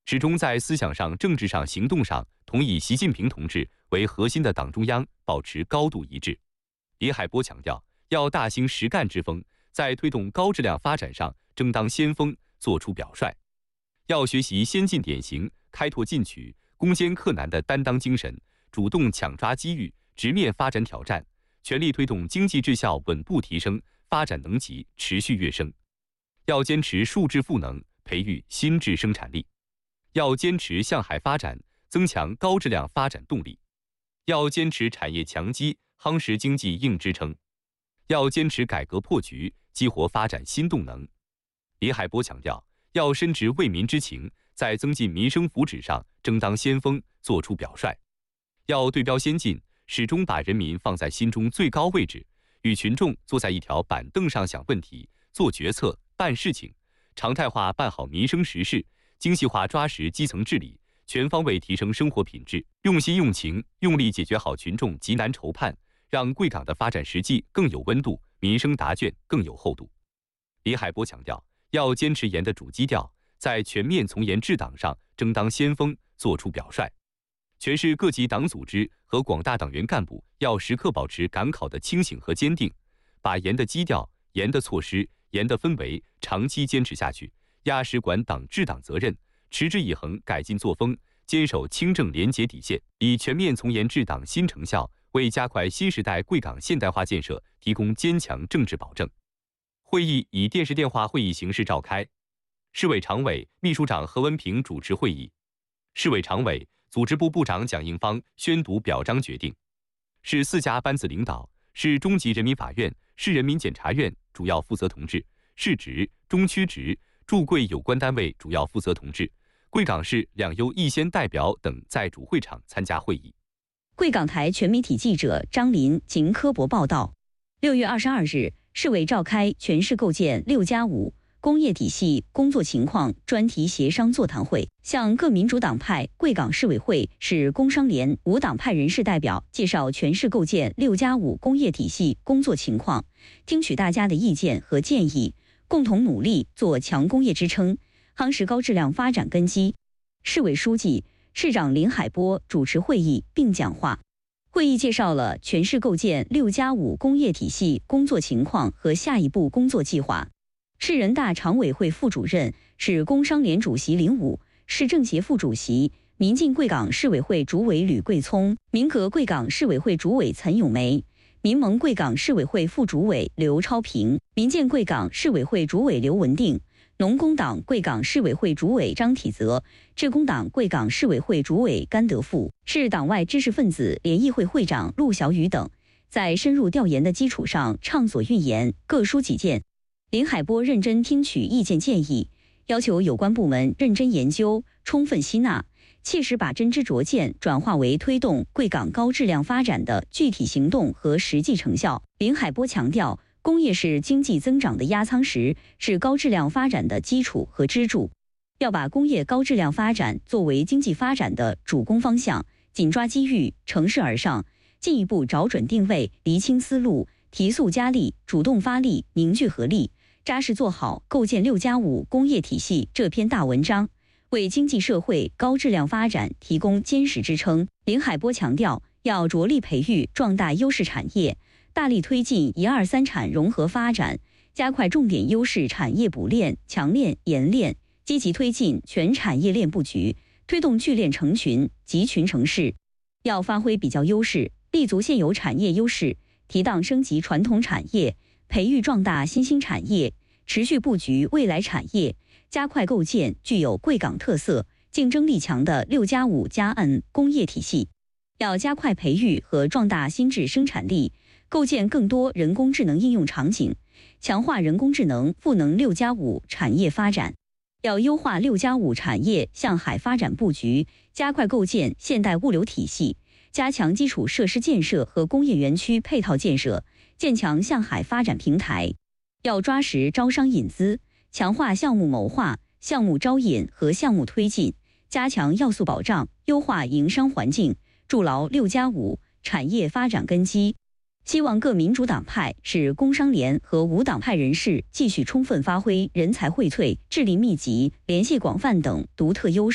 始终在思想上、政治上、行动上同以习近平同志为核心的党中央保持高度一致。李海波强调，要大兴实干之风，在推动高质量发展上争当先锋，作出表率。要学习先进典型，开拓进取、攻坚克难的担当精神，主动抢抓机遇，直面发展挑战，全力推动经济质效稳步提升，发展能级持续跃升。要坚持数质赋能，培育新质生产力。要坚持向海发展，增强高质量发展动力。要坚持产业强基，夯实经济硬支撑。要坚持改革破局，激活发展新动能。李海波强调，要深植为民之情，在增进民生福祉上争当先锋，作出表率。要对标先进，始终把人民放在心中最高位置，与群众坐在一条板凳上想问题、做决策、办事情，常态化办好民生实事，精细化抓实基层治理，全方位提升生活品质，用心用情用力解决好群众急难愁盼，让贵港的发展实际更有温度，民生答卷更有厚度。李海波强调，要坚持严的主基调，在全面从严治党上争当先锋，作出表率。全市各级党组织和广大党员干部要时刻保持赶考的清醒和坚定，把严的基调、严的措施、严的氛围长期坚持下去，压实管党治党责任，持之以恒改进作风，坚守清正廉洁底线，以全面从严治党新成效，为加快新时代贵港现代化建设提供坚强政治保证。会议以电视电话会议形式召开，市委常委、秘书长何文平主持会议，市委常委、组织部部长蒋应方宣读表彰决定。市4家班子领导、市中级人民法院、市人民检察院主要负责同志、市直、中区直、驻贵有关单位主要负责同志、贵港市两优一先代表等在主会场参加会议。 贵港台全媒体记者张林、邢科博报道：6月22日，市委召开全市构建6+5工业体系工作情况专题协商座谈会，向各民主党派、贵港市委会、市工商联无党派人士代表介绍全市构建6+5工业体系工作情况，听取大家的意见和建议，共同努力做强工业支撑，夯实高质量发展根基。市委书记、市长林海波主持会议并讲话。会议介绍了全市构建6+5工业体系工作情况和下一步工作计划。市人大常委会副主任、市工商联主席林武、市政协副主席、民进贵港市委会主委吕桂聪、民革贵港市委会主委岑咏梅、民盟贵港市委会副主委刘超平、民建贵港市委会主委刘文定、农工党贵港市委会主委张体泽、致公党贵港市委会主委甘德富、市党外知识分子联谊会会长陆小雨等，在深入调研的基础上畅所欲言，各抒己见。林海波认真听取意见建议，要求有关部门认真研究，充分吸纳，切实把真知灼见转化为推动贵港高质量发展的具体行动和实际成效。林海波强调，工业是经济增长的压舱石，是高质量发展的基础和支柱，要把工业高质量发展作为经济发展的主攻方向，紧抓机遇，乘势而上，进一步找准定位，厘清思路，提速加力，主动发力，凝聚合力，扎实做好构建6+5工业体系这篇大文章，为经济社会高质量发展提供坚实支撑。林海波强调，要着力培育壮大优势产业，大力推进1、2、3产融合发展，加快重点优势产业补链、强链、研链，积极推进全产业链布局，推动聚链成群、集群成市。要发挥比较优势，立足现有产业优势，提档升级传统产业，培育壮大新兴产业，持续布局未来产业，加快构建具有贵港特色、竞争力强的6+5+N工业体系。要加快培育和壮大新质生产力，构建更多人工智能应用场景，强化人工智能赋能6+5产业发展。要优化6+5产业向海发展布局，加快构建现代物流体系，加强基础设施建设和工业园区配套建设，建强向海发展平台。要抓实招商引资，强化项目谋划、项目招引和项目推进，加强要素保障，优化营商环境，筑牢6+5产业发展根基。希望各民主党派、市工商联和无党派人士继续充分发挥人才荟萃、智力密集、联系广泛等独特优势。